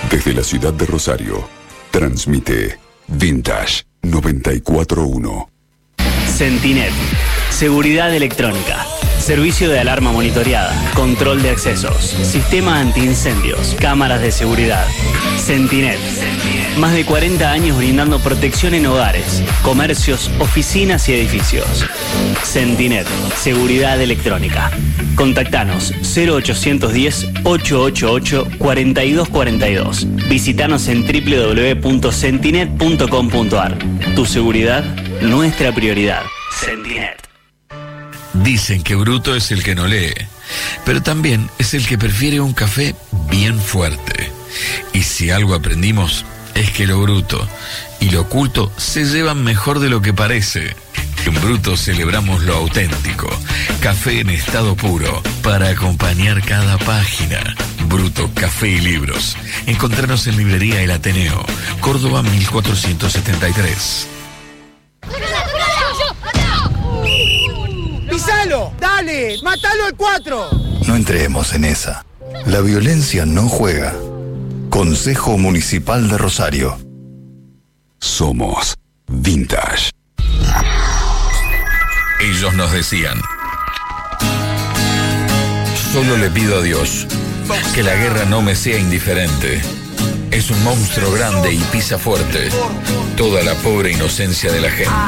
Desde la ciudad de Rosario, transmite Vintage 94.1. Centinet. Seguridad electrónica. Servicio de alarma monitoreada. Control de accesos. Sistema antiincendios. Cámaras de seguridad. Centinet. Más de 40 años brindando protección en hogares, comercios, oficinas y edificios. Centinet. Seguridad electrónica. Contactanos 0810-888-4242. Visítanos en www.centinet.com.ar. Tu seguridad, nuestra prioridad. Centinet. Dicen que bruto es el que no lee, pero también es el que prefiere un café bien fuerte. Y si algo aprendimos es que lo bruto y lo oculto se llevan mejor de lo que parece. En Bruto celebramos lo auténtico. Café en estado puro para acompañar cada página. Bruto, café y libros. Encontrarnos en Librería El Ateneo, Córdoba 1473. ¡Pisalo! ¡Dale! ¡Mátalo al 4! No entremos en esa. La violencia no juega. Consejo Municipal de Rosario. Somos Vintage. Ellos nos decían: solo le pido a Dios que la guerra no me sea indiferente. Es un monstruo grande y pisa fuerte toda la pobre inocencia de la gente.